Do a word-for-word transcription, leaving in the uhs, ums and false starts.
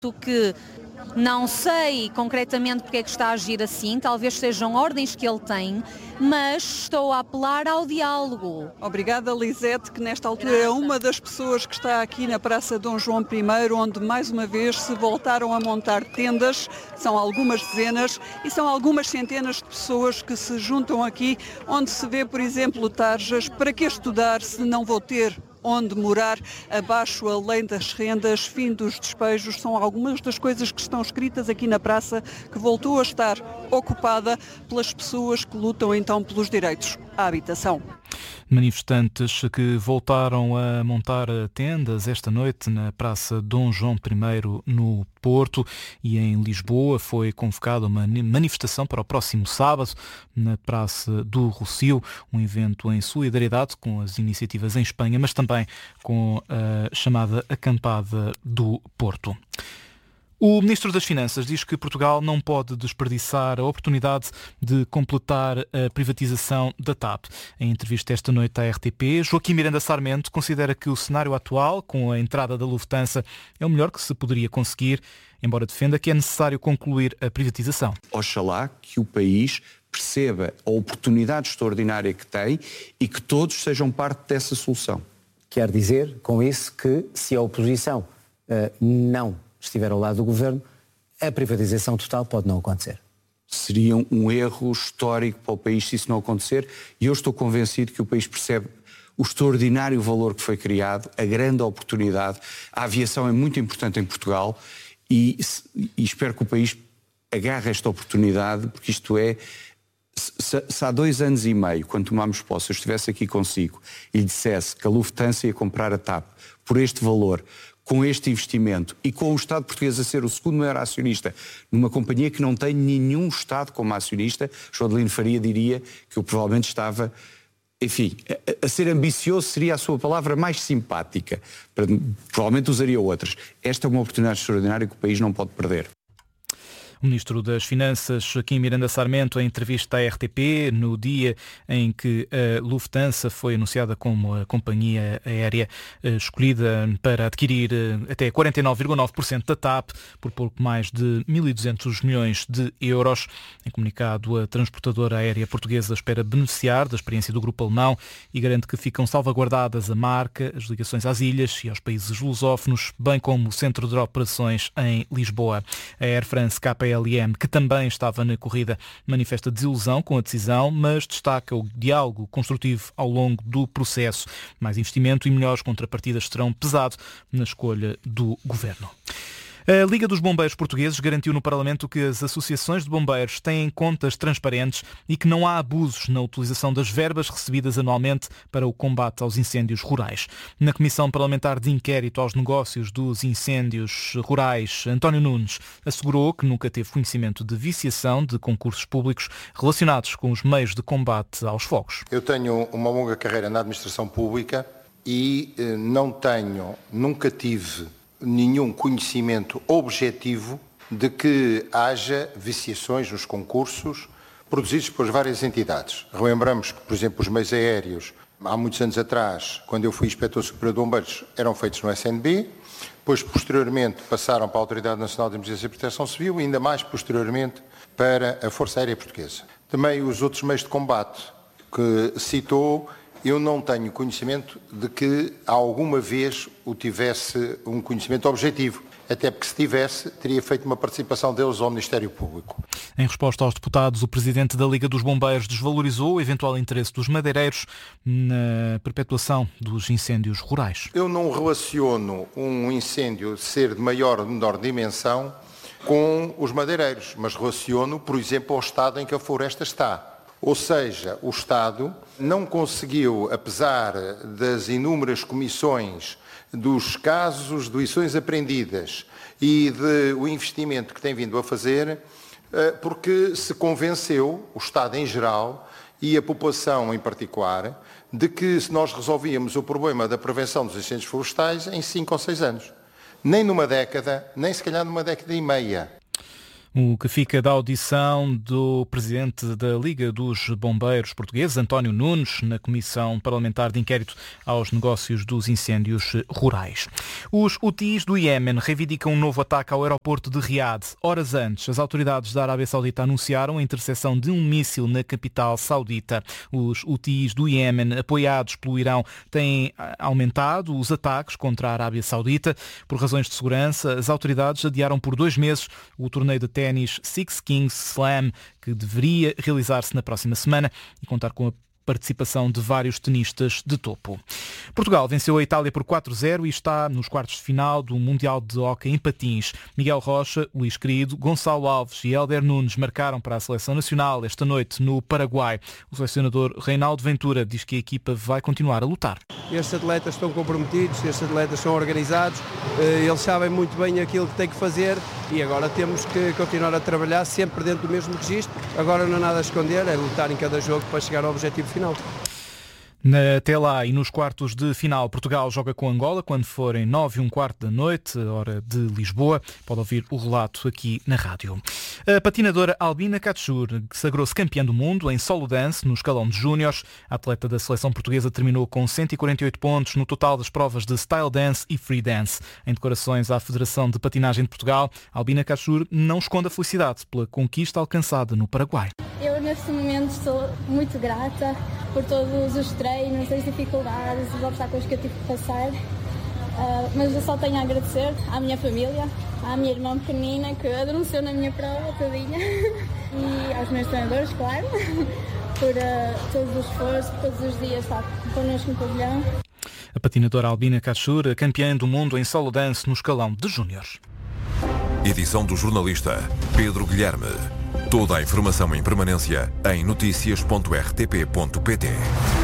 que não sei concretamente porque é que está a agir assim, talvez sejam ordens que ele tem, mas estou a apelar ao diálogo. Obrigada, Lisete, que nesta altura é uma das pessoas que está aqui na Praça Dom João I, onde mais uma vez se voltaram a montar tendas. São algumas dezenas e são algumas centenas de pessoas que se juntam aqui, onde se vê, por exemplo, tarjas: para que estudar se não vou ter onde morar, abaixo a lei das rendas, fim dos despejos, são algumas das coisas que estão escritas aqui na praça, que voltou a estar ocupada pelas pessoas que lutam então pelos direitos à habitação. Manifestantes que voltaram a montar tendas esta noite na Praça Dom João I no Porto, e em Lisboa foi convocada uma manifestação para o próximo sábado na Praça do Rossio, um evento em solidariedade com as iniciativas em Espanha, mas também com a chamada Acampada do Porto. O Ministro das Finanças diz que Portugal não pode desperdiçar a oportunidade de completar a privatização da T A P. Em entrevista esta noite à R T P, Joaquim Miranda Sarmento considera que o cenário atual, com a entrada da Lufthansa, é o melhor que se poderia conseguir, embora defenda que é necessário concluir a privatização. Oxalá que o país perceba a oportunidade extraordinária que tem e que todos sejam parte dessa solução. Quer dizer, com isso, que se a oposição uh, não estiver ao lado do governo, a privatização total pode não acontecer. Seria um erro histórico para o país se isso não acontecer, e eu estou convencido que o país percebe o extraordinário valor que foi criado, a grande oportunidade. A aviação é muito importante em Portugal e, e espero que o país agarre esta oportunidade, porque isto é, se, se há dois anos e meio, quando tomámos posse, eu estivesse aqui consigo e lhe dissesse que a Lufthansa ia comprar a T A P por este valor, com este investimento e com o Estado português a ser o segundo maior acionista numa companhia que não tem nenhum Estado como acionista, João Adelino Faria diria que eu provavelmente estava, enfim, a, a ser ambicioso seria a sua palavra mais simpática, provavelmente usaria outras. Esta é uma oportunidade extraordinária que o país não pode perder. O Ministro das Finanças, Joaquim Miranda Sarmento, em entrevista à R T P, no dia em que a Lufthansa foi anunciada como a companhia aérea escolhida para adquirir até quarenta e nove vírgula nove por cento da T A P por pouco mais de mil e duzentos milhões de euros. Em comunicado, a transportadora aérea portuguesa espera beneficiar da experiência do grupo alemão e garante que ficam salvaguardadas a marca, as ligações às ilhas e aos países lusófonos, bem como o centro de operações em Lisboa. A Air France K L M, que também estava na corrida, manifesta desilusão com a decisão, mas destaca o diálogo construtivo ao longo do processo. Mais investimento e melhores contrapartidas terão pesado na escolha do governo. A Liga dos Bombeiros Portugueses garantiu no Parlamento que as associações de bombeiros têm contas transparentes e que não há abusos na utilização das verbas recebidas anualmente para o combate aos incêndios rurais. Na Comissão Parlamentar de Inquérito aos Negócios dos Incêndios Rurais, António Nunes assegurou que nunca teve conhecimento de viciação de concursos públicos relacionados com os meios de combate aos fogos. Eu tenho uma longa carreira na administração pública e eh, não tenho, nunca tive nenhum conhecimento objetivo de que haja viciações nos concursos produzidos por várias entidades. Relembramos que, por exemplo, os meios aéreos, há muitos anos atrás, quando eu fui inspetor superior de bombeiros, eram feitos no S N B, depois, posteriormente, passaram para a Autoridade Nacional de Emergência e Proteção Civil e ainda mais posteriormente para a Força Aérea Portuguesa. Também os outros meios de combate que citou, eu não tenho conhecimento de que alguma vez o tivesse um conhecimento objetivo, até porque se tivesse, teria feito uma participação deles ao Ministério Público. Em resposta aos deputados, o Presidente da Liga dos Bombeiros desvalorizou o eventual interesse dos madeireiros na perpetuação dos incêndios rurais. Eu não relaciono um incêndio ser de maior ou menor dimensão com os madeireiros, mas relaciono, por exemplo, ao estado em que a floresta está. Ou seja, o Estado não conseguiu, apesar das inúmeras comissões, dos casos de lições aprendidas e do investimento que tem vindo a fazer, porque se convenceu, o Estado em geral e a população em particular, de que se nós resolvíamos o problema da prevenção dos incêndios florestais em cinco ou seis anos. Nem numa década, nem se calhar numa década e meia. O que fica da audição do presidente da Liga dos Bombeiros Portugueses, António Nunes, na Comissão Parlamentar de Inquérito aos Negócios dos Incêndios Rurais. Os Houthis do Iémen reivindicam um novo ataque ao aeroporto de Riad. Horas antes, as autoridades da Arábia Saudita anunciaram a interseção de um míssil na capital saudita. Os Houthis do Iémen, apoiados pelo Irão, têm aumentado os ataques contra a Arábia Saudita. Por razões de segurança, as autoridades adiaram por dois meses o torneio de ténis Six Kings Slam, que deveria realizar-se na próxima semana e contar com a participação de vários tenistas de topo. Portugal venceu a Itália por quatro a zero e está nos quartos de final do Mundial de Hóquei em Patins. Miguel Rocha, Luís Querido, Gonçalo Alves e Hélder Nunes marcaram para a Seleção Nacional esta noite no Paraguai. O selecionador Reinaldo Ventura diz que a equipa vai continuar a lutar. Estes atletas estão comprometidos, estes atletas são organizados, eles sabem muito bem aquilo que têm que fazer e agora temos que continuar a trabalhar sempre dentro do mesmo registro. Agora não há nada a esconder, é lutar em cada jogo para chegar ao objetivo final. Até lá e nos quartos de final, Portugal joga com Angola quando forem nove e um quarto da noite, hora de Lisboa. Pode ouvir o relato aqui na rádio. A patinadora Albina Katchur sagrou-se campeã do mundo em solo dance no escalão de júniores. A atleta da seleção portuguesa terminou com cento e quarenta e oito pontos no total das provas de style dance e free dance. Em decorações à Federação de Patinagem de Portugal, Albina Katchur não esconde a felicidade pela conquista alcançada no Paraguai. Eu neste momento estou muito grata por todos os treinos, as dificuldades, os obstáculos que eu tive que passar, uh, mas eu só tenho a agradecer à minha família, à minha irmã pequenina que adormeceu na minha prova todinha e aos meus treinadores, claro, por uh, todo o esforço, todos os dias estar connosco no pavilhão. A patinadora Albina Katchur, campeã do mundo em solo dance no escalão de júniores. Edição do jornalista Pedro Guilherme. Toda a informação em permanência em noticias ponto r t p ponto p t.